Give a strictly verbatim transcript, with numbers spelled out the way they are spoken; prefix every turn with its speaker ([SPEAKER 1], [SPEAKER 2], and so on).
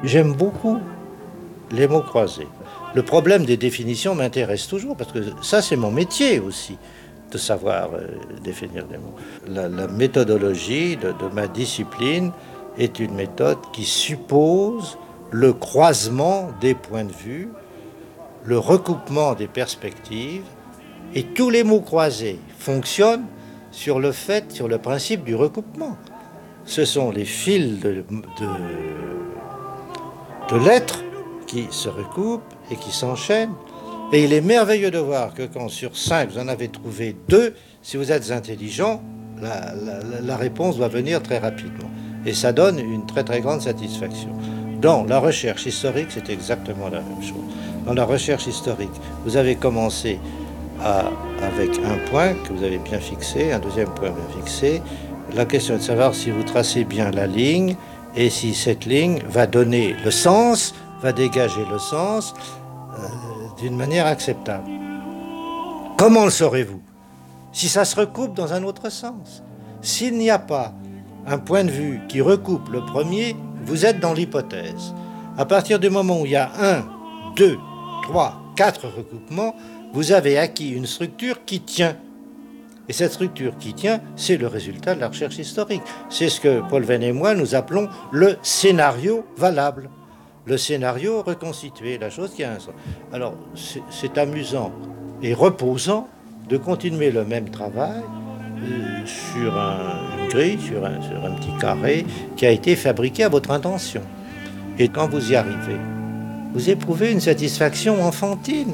[SPEAKER 1] J'aime beaucoup les mots croisés. Le problème des définitions m'intéresse toujours, parce que ça, c'est mon métier aussi, de savoir euh, définir des mots. La, la méthodologie de, de ma discipline est une méthode qui suppose le croisement des points de vue, le recoupement des perspectives, et tous les mots croisés fonctionnent sur le fait, sur le principe du recoupement. Ce sont les fils de, de, de lettres qui se recoupent et qui s'enchaînent. Et il est merveilleux de voir que quand sur cinq, vous en avez trouvé deux, si vous êtes intelligent, la, la, la réponse va venir très rapidement. Et ça donne une très très grande satisfaction. Dans la recherche historique, c'est exactement la même chose. Dans la recherche historique, vous avez commencé à, avec un point que vous avez bien fixé, un deuxième point bien fixé. La question est de savoir si vous tracez bien la ligne et si cette ligne va donner le sens, va dégager le sens euh, d'une manière acceptable. Comment le saurez-vous? Si ça se recoupe dans un autre sens. S'il n'y a pas un point de vue qui recoupe le premier, vous êtes dans l'hypothèse. À partir du moment où il y a un, deux, trois, quatre recoupements, vous avez acquis une structure qui tient. Et cette structure qui tient, c'est le résultat de la recherche historique. C'est ce que Paul Venn et moi nous appelons le scénario valable. Le scénario reconstitué, la chose qui a un sens. Alors, c'est, c'est amusant et reposant de continuer le même travail euh, sur un, une grille, sur un, sur un petit carré qui a été fabriqué à votre intention. Et quand vous y arrivez, vous éprouvez une satisfaction enfantine.